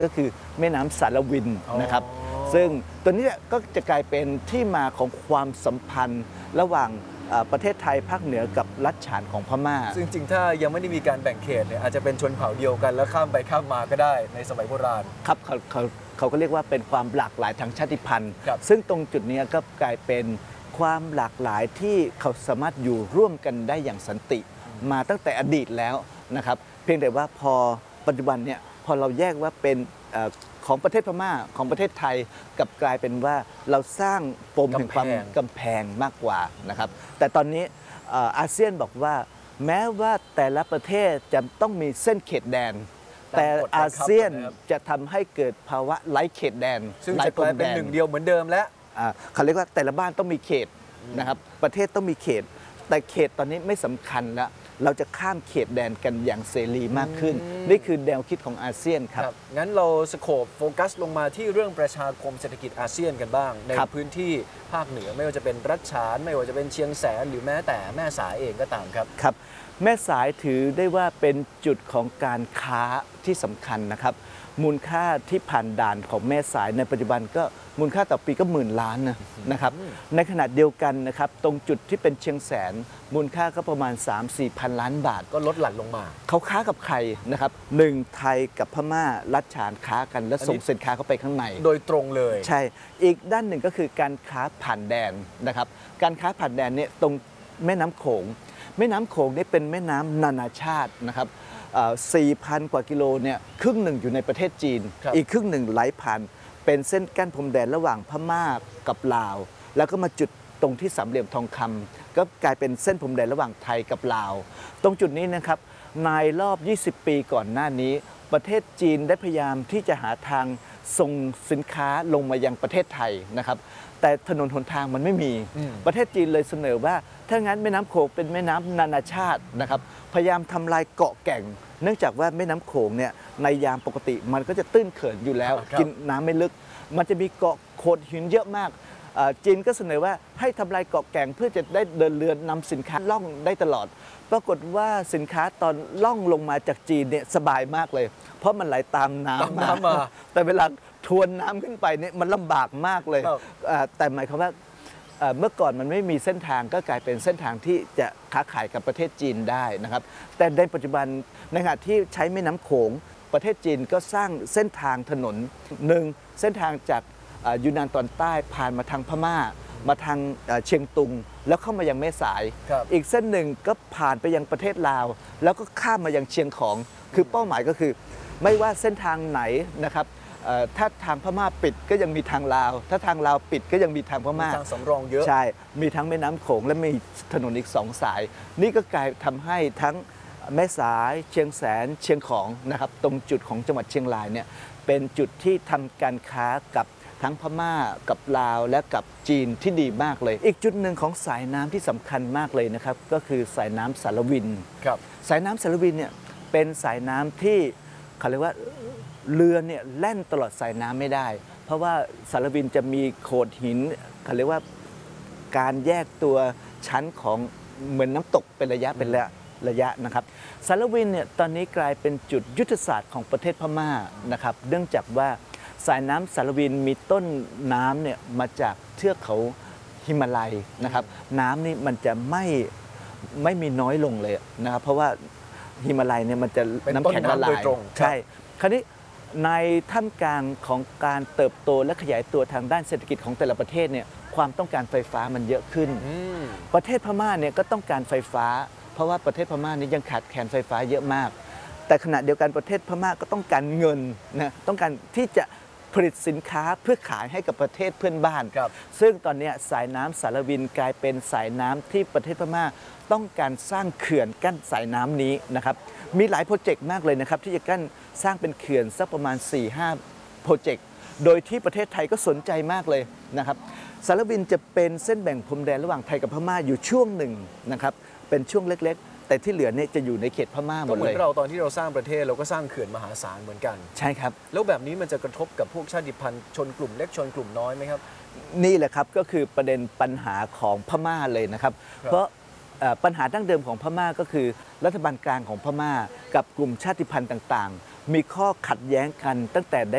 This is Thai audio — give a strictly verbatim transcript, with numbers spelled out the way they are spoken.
ก็คือแม่น้ำสารวินนะครับซึ่งตัวนี้ก็จะกลายเป็นที่มาของความสัมพันธ์ระหว่างประเทศไทยภาคเหนือกับรัฐฉานของพม่าซึ่งจริงถ้ายังไม่ได้มีการแบ่งเขตเนี่ยอาจจะเป็นชนเผ่าเดียวกันแล้วข้ามไปข้ามมาก็ได้ในสมัยโบราณครับเขาเขาเขาก็เรียกว่าเป็นความหลากหลายทางชาติพันธุ์ซึ่งตรงจุดนี้ก็กลายเป็นความหลากหลายที่เขาสามารถอยู่ร่วมกันได้อย่างสันติมาตั้งแต่อดีตแล้วนะครับเพียงแต่ว่าพอปัจจุบันเนี่ยพอเราแยกว่าเป็นของประเทศพม่าของประเทศไทยกับกลายเป็นว่าเราสร้างปมแห่งความกำแพงมากกว่านะครับแต่ตอนนี้อาเซียนบอกว่าแม้ว่าแต่ละประเทศจะต้องมีเส้นเขตแดนแต่อาเซียนจะทำให้เกิดภาวะไร้เขตแดนซึ่งจะกลายเป็นหนึ่งเดียวเหมือนเดิมแล้วเขาเรียกว่าแต่ละบ้านต้องมีเขตนะครับประเทศต้องมีเขตแต่เขตตอนนี้ไม่สำคัญแล้วเราจะข้ามเขตแดนกันอย่างเสรีมากขึ้นนี่คือแนวคิดของอาเซียนครับงั้นเราสโคปโฟกัสลงมาที่เรื่องประชาคมเศรษฐกิจอาเซียนกันบ้างในพื้นที่ภาคเหนือไม่ว่าจะเป็นรัชฉานไม่ว่าจะเป็นเชียงแสนหรือแม้แต่แม่สายเองก็ตามครับครับแม่สายถือได้ว่าเป็นจุดของการค้าที่สำคัญนะครับมูลค่าที่ผ่านด่านของแม่สายในปัจจุบันก็มูลค่าต่อปีก็หมื่นล้านนะนะครับในขณะเดียวกันนะครับตรงจุดที่เป็นเชียงแสนมูลค่าก็ประมาณ สามสี่ พันล้านบาทก็ลดหลั่นลงมาเขาค้ากับใครนะครับหนึ่งไทยกับพม่ารัฐฉานค้ากันและส่งสินค้าเข้าไปข้างในโดยตรงเลยใช่อีกด้านหนึ่งก็คือการค้าผ่านแดนนะครับการค้าผ่านแดนเนี่ยตรงแม่น้ำโขงแม่น้ำโขงนี่เป็นแม่น้ำนานาชาตินะครับสี่พัน กว่ากิโลเนี่ยครึ่งหนึ่งอยู่ในประเทศจีนอีกครึ่งหนึ่งไหลผ่านเป็นเส้นกั้นพรมแดนระหว่างพม่ากับลาวแล้วก็มาจุดตรงที่สามเหลี่ยมทองคำก็กลายเป็นเส้นพรมแดนระหว่างไทยกับลาวตรงจุดนี้นะครับในรอบยี่สิบปีก่อนหน้านี้ประเทศจีนได้พยายามที่จะหาทางส่งสินค้าลงมายังประเทศไทยนะครับแต่ถนนหนทางมันไม่มีประเทศจีนเลยเสนอว่าถ้างั้นแม่น้ำโขงเป็นแม่น้ำนานาชาตินะครับพยายามทำลายเกาะแก่งเนื่องจากว่าแม่น้ำโขงเนี่ยในยามปกติมันก็จะตื้นเขินอยู่แล้วกินน้ำไม่ลึกมันจะมีเกาะโขดหินเยอะมากจีนก็เสนอว่าให้ทำลายเกาะแก่งเพื่อจะได้เดินเรือนำสินค้าล่องได้ตลอดปรากฏว่าสินค้าตอนล่องลงมาจากจีนเนี่ยสบายมากเลยเพราะมันไหลตามน้ำมาแต่เวลาทวนน้ำขึ้นไปเนี่ยมันลำบากมากเลยแต่หมายความว่าเมื่อก่อนมันไม่มีเส้นทางก็กลายเป็นเส้นทางที่จะค้าขายกับประเทศจีนได้นะครับแต่ในปัจจุบันในขณะที่ใช้แม่น้ำโขงประเทศจีนก็สร้างเส้นทางถนนหนึ่งเส้นทางจากยูนนานตอนใต้ผ่านมาทางพม่ามาทางเชียงตุงแล้วเข้ามายังแม่สายอีกเส้นหนึ่งก็ผ่านไปยังประเทศลาวแล้วก็ข้ามมายังเชียงของคือเป้าหมายก็คือไม่ว่าเส้นทางไหนนะครับถ้าทางพม่าปิดก็ยังมีทางลาวถ้าทางลาวปิดก็ยังมีทางพม่าทางสำรองเยอะใช่มีทั้งแม่น้ำโขงและมีถนนอีกสองสายนี่ก็กลายทำให้ทั้งแม่สายเชียงแสนเชียงของนะครับตรงจุดของจังหวัดเชียงรายเนี่ยเป็นจุดที่ทำการค้ากับทั้งพม่ากับลาวและกับจีนที่ดีมากเลยอีกจุดหนึ่งของสายน้ำที่สำคัญมากเลยนะครับก็คือสายน้ำสารวินครับสายน้ำสารวินเนี่ยเป็นสายน้ำที่เขาเรียกว่าเรือเนี่ยแล่นตลอดสายน้ำไม่ได้เพราะว่าสารวินจะมีโขดหินเขาเรียกว่าการแยกตัวชั้นของเหมือนน้ำตกเป็นระยะเป็นระยะระยะนะครับสารวินเนี่ยตอนนี้กลายเป็นจุดยุทธศาสตร์ของประเทศพม่านะครับเนื่องจากว่าสายน้ำสารวินมีต้นน้ำเนี่ยมาจากเทือกเขาหิมาลัยนะครับน้ำนี่มันจะไม่ไม่มีน้อยลงเลยนะครับเพราะว่าหิมาลัยเนี่ยมันจะน้ำแข็งละลายใช่คราวนี้ในท่ามกลางของการเติบโตและขยายตัวทางด้านเศรษฐกิจของแต่ละประเทศเนี่ยความต้องการไฟฟ้ามันเยอะขึ้นประเทศพม่าเนี่ยก็ต้องการไฟฟ้าเพราะว่าประเทศพม่านี่ยังขาดแคลนไฟฟ้าเยอะมากแต่ขณะเดียวกันประเทศพม่าก็ต้องการเงินนะต้องการที่จะผลิตสินค้าเพื่อขายให้กับประเทศเพื่อนบ้านซึ่งตอนนี้สายน้ำสารวินกลายเป็นสายน้ำที่ประเทศพม่าต้องการสร้างเขื่อนกั้นสายน้ำนี้นะครับมีหลายโปรเจกต์มากเลยนะครับที่จะกั้นสร้างเป็นเขื่อนสักประมาณ สี่ห้า โปรเจกต์โดยที่ประเทศไทยก็สนใจมากเลยนะครับสารวินจะเป็นเส้นแบ่งพรมแดนระหว่างไทยกับพม่าอยู่ช่วงหนึ่งนะครับเป็นช่วงเล็กๆแต่ที่เหลือเนี่ยจะอยู่ในเขตพม่าหมดเลยก็เหมือนเราตอนที่เราสร้างประเทศเราก็สร้างเขื่อนมหาศาลเหมือนกันใช่ครับแล้วแบบนี้มันจะกระทบกับพวกชาติพันธุ์ชนกลุ่มเล็กชนกลุ่มน้อยไหมครับนี่แหละครับก็คือประเด็นปัญหาของพม่าเลยนะครับเพราะปัญหาดั้งเดิมของพม่าก็คือรัฐบาลกลางของพม่ากับกลุ่มชาติพันธุ์ต่างๆมีข้อขัดแย้งกันตั้งแต่ได้